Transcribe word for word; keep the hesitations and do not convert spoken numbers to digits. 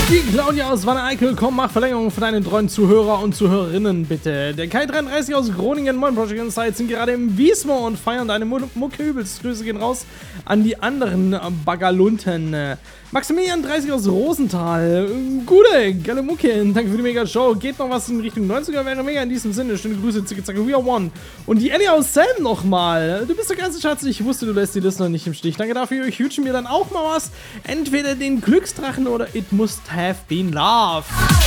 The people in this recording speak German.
Die Claudia aus Wanne-Eickel, komm, mach Verlängerung für deine treuen Zuhörer und Zuhörerinnen, bitte. Der Kai dreiunddreißig aus Groningen, moin Project Insight, sind gerade im Wiesmo und feiern deine Mucke übelst. Grüße gehen raus an die anderen Baggerlunten. Maximilian dreißig aus Rosenthal, gute, geile Mucke, danke für die Mega-Show. Geht noch was in Richtung neunziger, wäre mega in diesem Sinne. Schöne Grüße, zicke, zacke, we are one. Und die Ellie aus Selm nochmal. Du bist der ganze Schatz, ich wusste, du lässt die Listener nicht im Stich. Danke dafür, ich wünsche mir dann auch mal was. Entweder den Glücksdrachen oder It Must Have Been Love.